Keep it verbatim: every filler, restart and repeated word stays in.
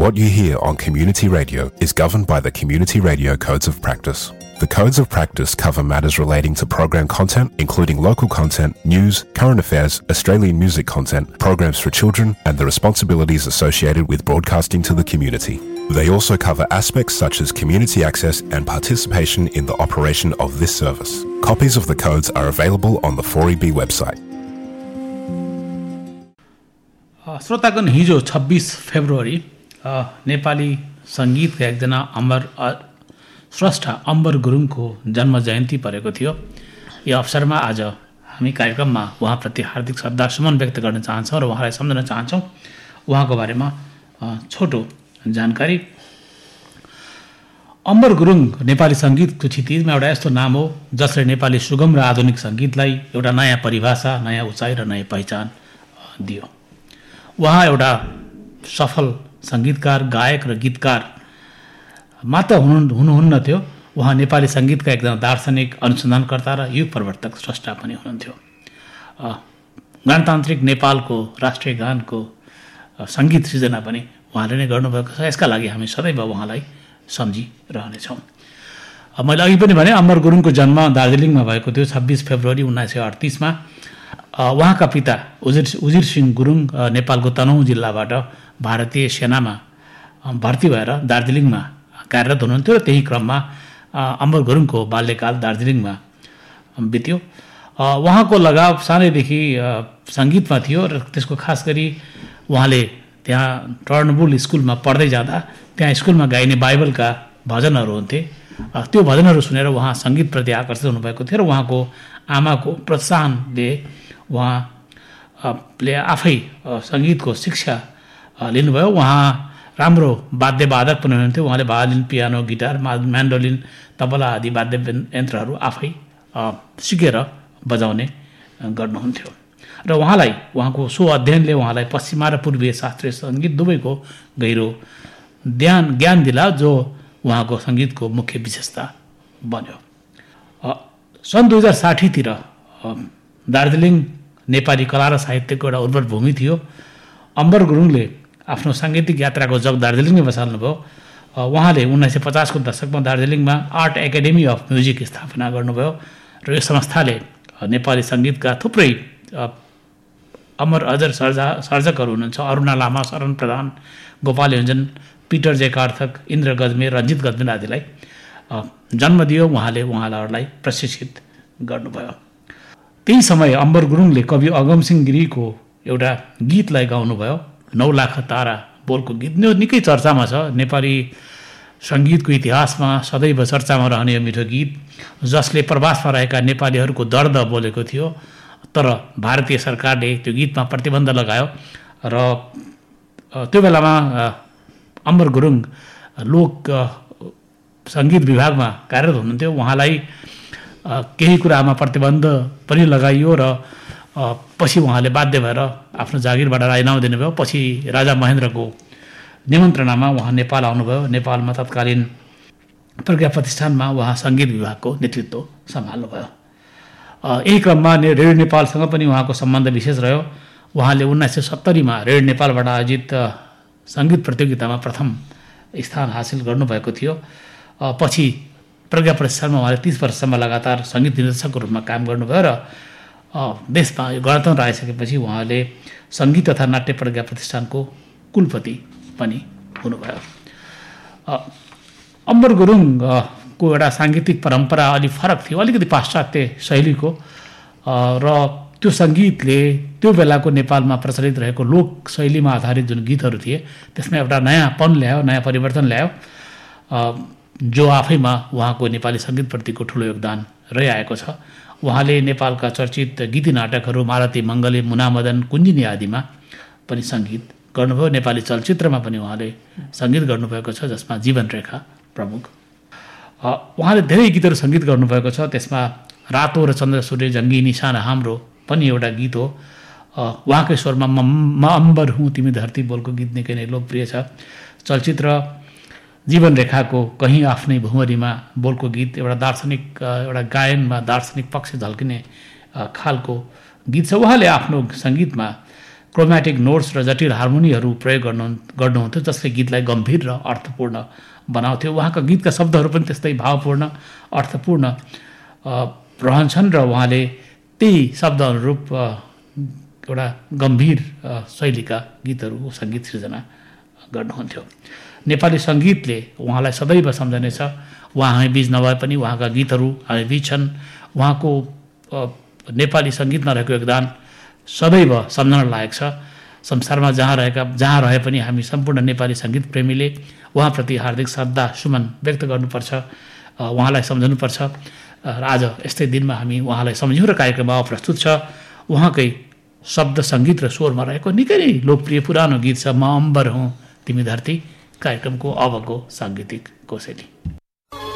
What you hear on community radio is governed by the Community Radio Codes of Practice. The Codes of Practice cover matters relating to program content, including local content, news, current affairs, Australian music content, programs for children, and the responsibilities associated with broadcasting to the community. They also cover aspects such as community access and participation in the operation of this service. Copies of the codes are available on the four E B website. श्रोतागण, हिजो छब्बीस February Nepali सङ्गीतका एकजना अमर स्रष्टा अम्बर गुरुङको जन्म जयन्ती परेको थियो। यो अवसरमा आज हामी कार्यक्रममा उहाँप्रति हार्दिक श्रद्धासुमन व्यक्त गर्न चाहन्छौँ र उहाँलाई सम्झन चाहन्छौँ। उहाँको बारेमा छोटो जानकारी। अम्बर गुरुङ नेपाली सङ्गीतको क्षितिजमा एउटा यस्तो नाम हो जसले नेपाली सुगम र आधुनिक सङ्गीतलाई एउटा नयाँ परिभाषा, नयाँ उचाइ र नयाँ पहिचान दियो। उहाँ एउटा सफल सङ्गीतकार, गायक र गीतकार मात्र हुनु हुनुहुन्न थियो, उहाँ नेपाली सङ्गीतका एकजना दार्शनिक, अनुसन्धानकर्ता र युग प्रवर्तक स्रष्टा पनि हुनुहुन्थ्यो। गणतान्त्रिक नेपालको राष्ट्रिय गानको सङ्गीत सृजना पनि उहाँले नै गर्नुभएको छ। यसका लागि हामी सदैव उहाँलाई सम्झिरहनेछौँ। मैले अघि पनि भने अम्बर गुरुङको जन्म दार्जिलिङमा भएको थियो छब्बिस फेब्रुअरी उन्नाइस सय अडतिसमा। उहाँका पिता उजिर उजिर सिंह गुरुङ नेपालको तनहुँ जिल्लाबाट भारतीय सेनामा भर्ती भएर दार्जिलिङमा कार्यरत हुनुहुन्थ्यो र त्यही क्रममा अम्बर गुरुङको बाल्यकाल दार्जिलिङमा बित्यो। उहाँको लगाव सानैदेखि सङ्गीतमा थियो र त्यसको खास गरी उहाँले त्यहाँ टर्नबुल स्कुलमा पढ्दै जाँदा त्यहाँ स्कुलमा गाइने बाइबलका भजनहरू हुन्थे। त्यो भजनहरू सुनेर उहाँ सङ्गीतप्रति आकर्षित हुनुभएको थियो र उहाँको आमाको प्रोत्साहनले उहाँले आफै सङ्गीतको शिक्षा लिनुभयो। उहाँ राम्रो वाद्यवादक पनि हुनुहुन्थ्यो। उहाँले violin, piano, guitar, mandolin, tabla आदि वाद्य यन्त्रहरू आफै सिकेर बजाउने गर्नुहुन्थ्यो र उहाँलाई उहाँको सो अध्ययनले उहाँलाई पश्चिमा र पूर्वीय शास्त्रीय सङ्गीत दुवैको गहिरो ज्ञान ज्ञान दिला, जो उहाँको सङ्गीतको मुख्य विशेषता बन्यो। सन् दुई हजार साठीतिर दार्जिलिङ नेपाली कला र साहित्यको एउटा उर्वर भूमि थियो। अम्बर गुरुङले आफ्नो साङ्गीतिक यात्राको जग दार्जिलिङमै बसाल्नुभयो। उहाँले उन्नाइस सय पचासको दशकमा दार्जिलिङमा आर्ट एकाडेमी अफ म्युजिक स्थापना गर्नुभयो र यो संस्थाले नेपाली सङ्गीतका थुप्रै अमर अजर सर्जा सर्जकहरू हुनुहुन्छ। अरुणा लामा, शरण प्रधान, गोपाल योञ्जन, पिटर जे कार्थक, इन्द्र गजमेर, रञ्जित गजमेर आदिलाई जन्म दियो। उहाँले उहाँहरूलाई प्रशिक्षित गर्नुभयो। त्यही समय अम्बर गुरुङले कवि अगमसिंह गिरीको एउटा गीतलाई गाउनुभयो, नौ लाख तारा बोलको गीत। यो निकै चर्चामा छ। नेपाली सङ्गीतको इतिहासमा सदैव चर्चामा रहने यो मिठो गीत, जसले प्रवासमा रहेका नेपालीहरूको दर्द बोलेको थियो। तर भारतीय सरकारले त्यो गीतमा प्रतिबन्ध लगायो र त्यो बेलामा अम्बर गुरुङ लोक सङ्गीत विभागमा कार्यरत हुनुहुन्थ्यो। उहाँलाई केही कुरामा प्रतिबन्ध पनि लगाइयो र पछि उहाँले बाध्य भएर आफ्नो जागिरबाट राजीनामा दिनुभयो। पछि राजा महेन्द्रको निमन्त्रणामा उहाँ नेपाल आउनुभयो। नेपालमा तत्कालीन प्रज्ञा प्रतिष्ठानमा उहाँ सङ्गीत विभागको नेतृत्व सम्हाल्नुभयो। यही क्रममा रेडियो नेपालसँग पनि उहाँको सम्बन्ध विशेष रह्यो। उहाँले उन्नाइस सय सत्तरीमा रेडियो नेपालबाट आयोजित सङ्गीत प्रतियोगितामा प्रथम स्थान हासिल गर्नुभएको थियो। पछि प्रज्ञा प्रतिष्ठानमा उहाँले तिस वर्षसम्म लगातार सङ्गीत निर्देशकको रूपमा काम गर्नुभयो र देशमा गणतन्त्र आइसकेपछि उहाँले सङ्गीत तथा नाट्य प्रज्ञा प्रतिष्ठानको कुलपति पनि हुनुभयो। अम्बर गुरुङको एउटा साङ्गीतिक परम्परा अलिक फरक थियो, अलिकति पाश्चात्य शैलीको, र त्यो सङ्गीतले त्यो बेलाको नेपालमा प्रचलित रहेको लोक शैलीमा आधारित जुन गीतहरू थिए त्यसमा एउटा नयाँपन ल्यायो, नयाँ परिवर्तन ल्यायो, जो आफैमा उहाँको नेपाली सङ्गीतप्रतिको ठुलो योगदान रहिआएको छ। उहाँले नेपालका चर्चित गीती नाटकहरू मालती मङ्गले, मुनामदन, कुञ्जिनी आदिमा पनि सङ्गीत गर्नुभयो। नेपाली चलचित्रमा पनि उहाँले सङ्गीत गर्नुभएको छ, जसमा जीवन रेखा प्रमुख। उहाँले धेरै गीतहरू सङ्गीत गर्नुभएको छ। त्यसमा रातो र चन्द्र सूर्य जङ्गी निशाना हाम्रो पनि एउटा गीत हो। उहाँकै स्वरमा म अम्बर हुँ तिमी धरती बोलको गीत निकै नै लोकप्रिय छ। चलचित्र जीवन रेखाको कहीँ आफ्नै भुमरीमा बोलको गीत एउटा दार्शनिक एउटा गायनमा दार्शनिक पक्ष झल्किने खालको गीत छ। उहाँले आफ्नो सङ्गीतमा क्रोमेटिक नोट्स र जटिल हार्मोनीहरू प्रयोग गर्नु गर्नुहुन्थ्यो जसले गीतलाई गम्भीर र अर्थपूर्ण बनाउँथ्यो। उहाँका गीतका शब्दहरू पनि त्यस्तै भावपूर्ण अर्थपूर्ण रहन्छन् र उहाँले त्यही शब्द अनुरूप एउटा गम्भीर शैलीका गीतहरू सङ्गीत सृजना गर्नुहुन्थ्यो। नेपाली सङ्गीतले उहाँलाई सदैव सम्झनेछ। उहाँ हामी बीच नभए पनि उहाँका गीतहरू हामी बीच छन्। उहाँको नेपाली सङ्गीतमा रहेको योगदान सदैव सम्झन लायक छ। संसारमा जहाँ रहेका जहाँ रहे पनि हामी सम्पूर्ण नेपाली सङ्गीत प्रेमीले उहाँप्रति हार्दिक श्रद्धा सुमन व्यक्त गर्नुपर्छ, उहाँलाई सम्झनुपर्छ। र आज यस्तै दिनमा हामी उहाँलाई सम्झौँ र कार्यक्रममा प्रस्तुत छ उहाँकै शब्द सङ्गीत र स्वरमा रहेको निकै नै लोकप्रिय पुरानो गीत छ म अम्बर हुँ तिमी धरती, कार्यक्रमको अबको साङ्गीतिक कोसेली।